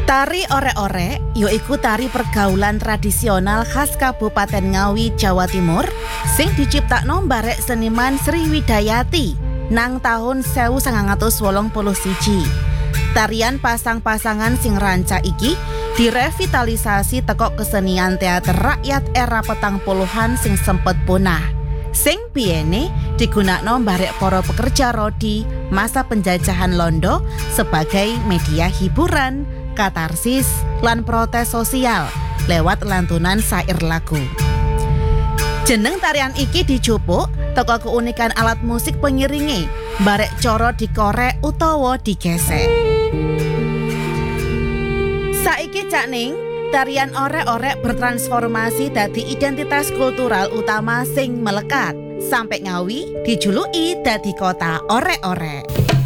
Tari orek-orek yaiku tari pergaulan tradisional khas Kabupaten Ngawi, Jawa Timur sing diciptakno barek seniman Sri Widayati nang tahun 1981. Tarian pasang-pasangan sing ranca iki direvitalisasi teko kesenian teater rakyat era 40-an sing sempet punah. Sing biyene digunakno barek para pekerja rodi masa penjajahan Londo sebagai media hiburan, katarsis, lan protes sosial lewat lantunan syair lagu. Jeneng tarian iki dijupuk teko keunikan alat musik pengiringe, barek coro dikorek utawa digesek. Saiki Cakning, tarian orek-orek bertransformasi dadi identitas kultural utama sing melekat. Sampai Ngawi dijuluki dadi kota orek-orek.